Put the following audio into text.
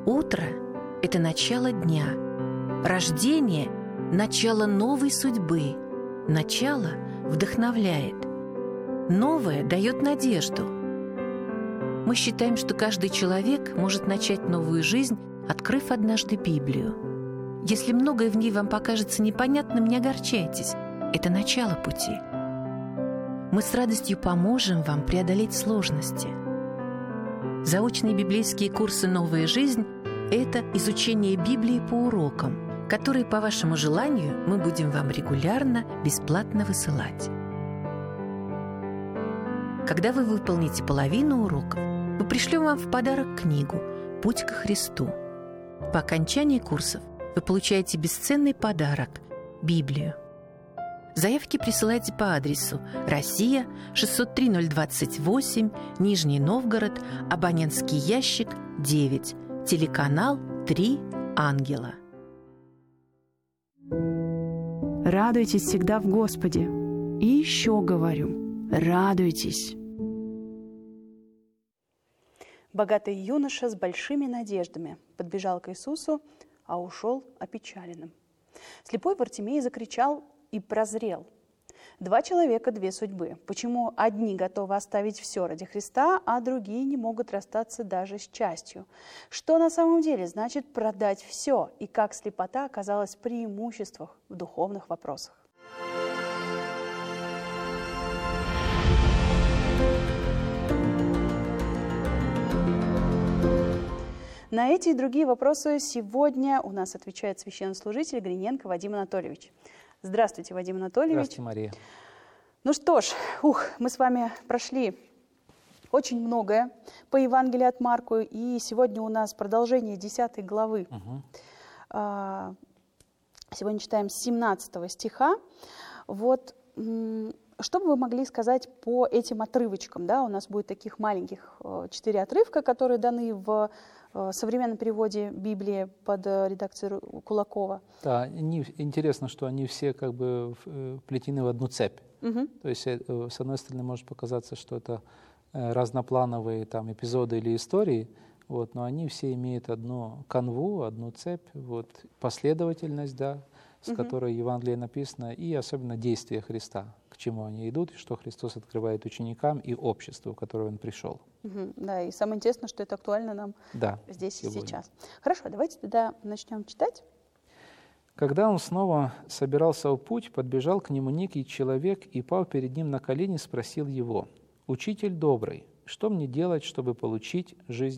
Утро – это начало дня. Рождение – начало новой судьбы. Начало вдохновляет. Новое дает надежду. Мы считаем, что каждый человек может начать новую жизнь, открыв однажды Библию. Если многое в ней вам покажется непонятным, не огорчайтесь. Это начало пути. Мы с радостью поможем вам преодолеть сложности. Заочные библейские курсы «Новая жизнь» – это изучение Библии по урокам, которые, по вашему желанию, мы будем вам регулярно, бесплатно высылать. Когда вы выполните половину уроков, мы пришлем вам в подарок книгу «Путь ко Христу». По окончании курсов вы получаете бесценный подарок – Библию. Заявки присылайте по адресу: Россия, 603-028, Нижний Новгород, абонентский ящик 9, телеканал 3 Ангела. Радуйтесь всегда в Господе. И еще говорю, радуйтесь. Богатый юноша с большими надеждами подбежал к Иисусу, а ушел опечаленным. Слепой Вартимей закричал и прозрел. 2 человека, 2 судьбы. Почему одни готовы оставить все ради Христа, а другие не могут расстаться даже с частью? Что на самом деле значит продать все, и как слепота оказалась в преимуществах в духовных вопросах? На эти и другие вопросы сегодня у нас отвечает священнослужитель Гриненко Вадим Анатольевич. Здравствуйте, Вадим Анатольевич. Здравствуйте, Мария. Ну что ж, мы с вами прошли очень многое по Евангелию от Марка, и сегодня у нас продолжение 10 главы. Сегодня читаем с 17 стиха. Вот, что бы вы могли сказать по этим отрывочкам? Да? У нас будет таких маленьких 4 отрывка, которые даны в современном переводе Библии под редакцией Кулакова. Да, интересно, что они все как бы вплетены в одну цепь. То есть, с одной стороны, может показаться, что это разноплановые там эпизоды или истории, вот, но они все имеют одну канву, одну цепь, вот, последовательность, да, с которой Евангелие написано, и особенно действия Христа, к чему они идут, и что Христос открывает ученикам и обществу, в которое Он пришел. Да, и самое интересное, что это актуально нам здесь сегодня. И сейчас. Хорошо, давайте тогда начнем читать. Когда он снова собирался в путь, подбежал к нему некий человек и, пав перед ним на колени, спросил его: «Учитель добрый, что мне делать, чтобы получить жизнь